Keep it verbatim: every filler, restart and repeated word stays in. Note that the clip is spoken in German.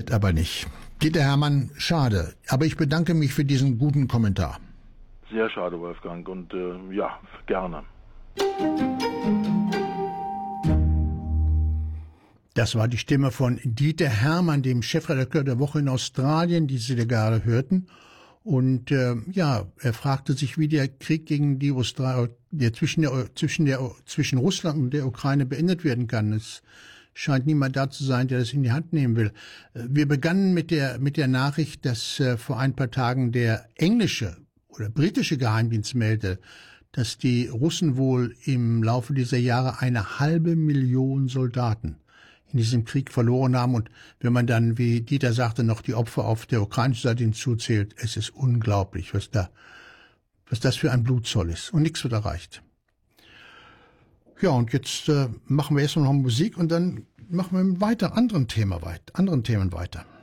Wird aber nicht. Dieter Hermann, schade. Aber ich bedanke mich für diesen guten Kommentar. Sehr schade, Wolfgang. Und äh, ja, gerne. Das war die Stimme von Dieter Hermann, dem Chefredakteur der Woche in Australien, die Sie da gerade hörten. Und äh, ja, er fragte sich, wie der Krieg gegen die Austral der zwischen der zwischen der zwischen Russland und der Ukraine beendet werden kann. Es scheint niemand da zu sein, der das in die Hand nehmen will. Wir begannen mit der mit der Nachricht, dass äh, vor ein paar Tagen der englische oder britische Geheimdienst meldete, dass die Russen wohl im Laufe dieser Jahre eine halbe Million Soldaten in diesem Krieg verloren haben. Und wenn man dann, wie Dieter sagte, noch die Opfer auf der ukrainischen Seite hinzuzählt, es ist unglaublich, was da, was das für ein Blutzoll ist. Und nichts wird erreicht. Ja, und jetzt äh, machen wir erstmal noch Musik und dann machen wir mit weiter anderen Themen weiter, anderen Themen weiter.